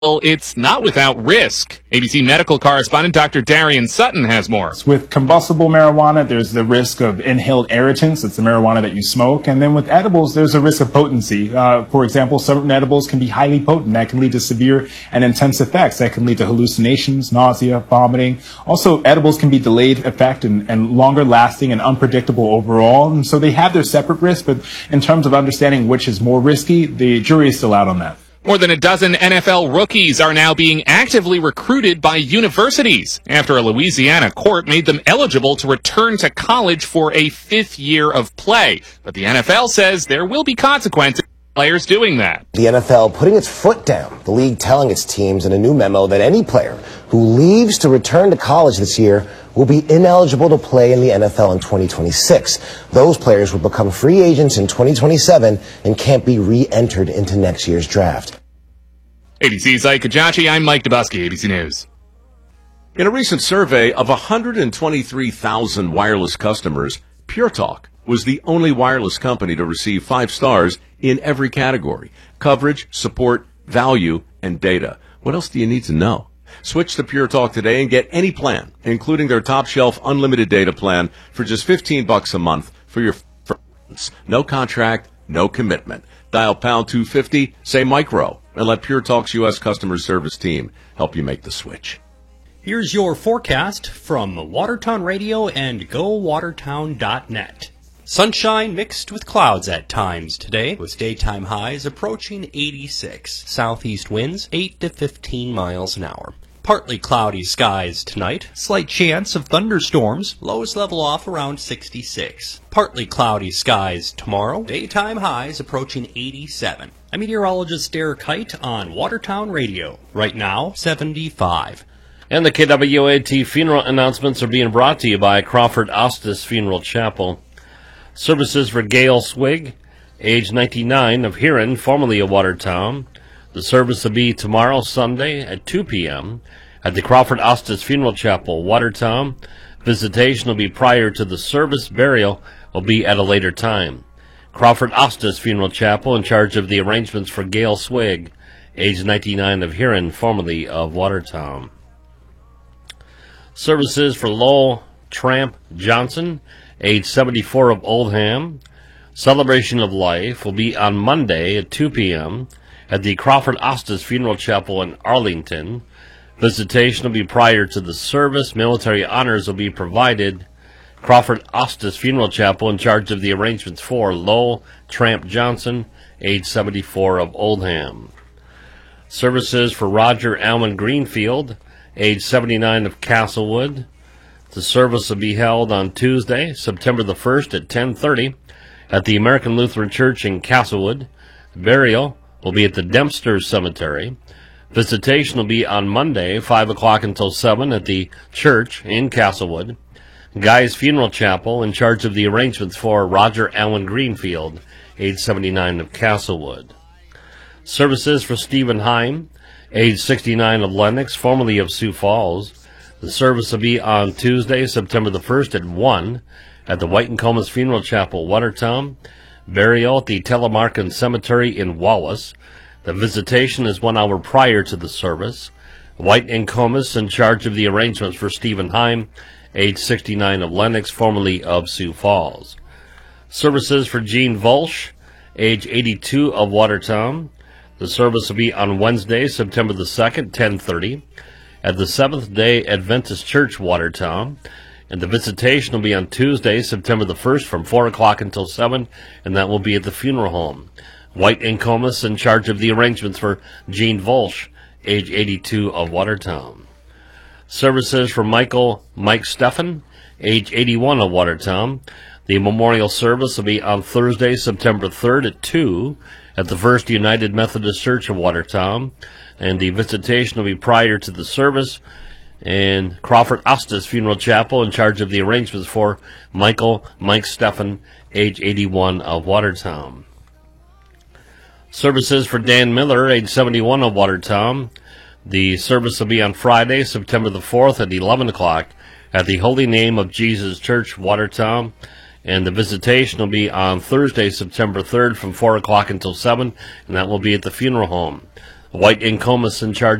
Well, it's not without risk. ABC medical correspondent Dr. Darian Sutton has more. With combustible marijuana, there's the risk of inhaled irritants. It's the marijuana that you smoke. And then with edibles, there's a risk of potency. For example, certain edibles can be highly potent. That can lead to severe and intense effects. That can lead to hallucinations, nausea, vomiting. Also, edibles can be delayed effect and longer lasting and unpredictable overall. And so they have their separate risks, but in terms of understanding which is more risky, the jury is still out on that. More than a dozen NFL rookies are now being actively recruited by universities after a Louisiana court made them eligible to return to college for a fifth year of play. But the NFL says there will be consequences for players doing that. The NFL putting its foot down, the league telling its teams in a new memo that any player who leaves to return to college this year will be ineligible to play in the NFL in 2026. Those players will become free agents in 2027 and can't be re-entered into next year's draft. ABC's Ike Kajachi, I'm Mike Dubusky, ABC News. In a recent survey of 123,000 wireless customers, Pure Talk was the only wireless company to receive 5 stars in every category: coverage, support, value, and data. What else do you need to know? Switch to Pure Talk today and get any plan, including their top-shelf unlimited data plan for just $15 a month for your friends. No contract, no commitment. Dial pound 250, say micro, and let Pure Talk's U.S. customer service team help you make the switch. Here's your forecast from Watertown Radio and GoWatertown.net. Sunshine mixed with clouds at times today, with daytime highs approaching 86. Southeast winds 8 to 15 miles an hour. Partly cloudy skies tonight. Slight chance of thunderstorms. Lows level off around 66. Partly cloudy skies tomorrow. Daytime highs approaching 87. I'm meteorologist Derek Height on Watertown Radio. Right now, 75. And the KWAT funeral announcements are being brought to you by Crawford Ostis Funeral Chapel. Services for Gail Swig, age 99, of Huron, formerly of Watertown. The service will be tomorrow, Sunday, at 2 p.m. at the Crawford Ostis Funeral Chapel, Watertown. Visitation will be prior to the service. Burial will be at a later time. Crawford Ostis Funeral Chapel, in charge of the arrangements for Gail Swig, age 99, of Huron, formerly of Watertown. Services for Lowell Tramp Johnson, age 74, of Oldham. Celebration of Life will be on Monday at 2 p.m. at the Crawford Ostis Funeral Chapel in Arlington. Visitation will be prior to the service. Military honors will be provided. Crawford Ostis Funeral Chapel, in charge of the arrangements for Lowell Tramp Johnson, age 74, of Oldham. Services for Roger Allen Greenfield, age 79, of Castlewood. The service will be held on Tuesday, September the 1st at 10:30 at the American Lutheran Church in Castlewood. Burial will be at the Dempster Cemetery. Visitation will be on Monday, 5 o'clock until 7 at the church in Castlewood. Guy's Funeral Chapel, in charge of the arrangements for Roger Allen Greenfield, age 79, of Castlewood. Services for Stephen Heim, age 69, of Lennox, formerly of Sioux Falls. The service will be on Tuesday, September the 1st at 1 at the White and Comas Funeral Chapel, Watertown. Burial at the Telemarkin Cemetery in Wallace. The visitation is 1 hour prior to the service. White and Comas, in charge of the arrangements for Stephen Heim, age 69, of Lennox, formerly of Sioux Falls. Services for Gene Volsch, age 82, of Watertown. The service will be on Wednesday, September the 2nd, 10:30, at the Seventh-day Adventist Church, Watertown. And the visitation will be on Tuesday, September the 1st, from 4 o'clock until 7, and that will be at the funeral home. White and Comas, in charge of the arrangements for Gene Volsch, age 82, of Watertown. Services for Mike Steffen, age 81, of Watertown. The memorial service will be on Thursday, September 3rd at 2 at the First United Methodist Church of Watertown. And the visitation will be prior to the service. And Crawford Ostis Funeral Chapel, in charge of the arrangements for Mike Steffen, age 81, of Watertown. Services for Dan Miller, age 71, of Watertown. The service will be on Friday, September the 4th at 11 o'clock at the Holy Name of Jesus Church, Watertown. And the visitation will be on Thursday, September 3rd from 4 o'clock until 7, and that will be at the funeral home. White and Comus in charge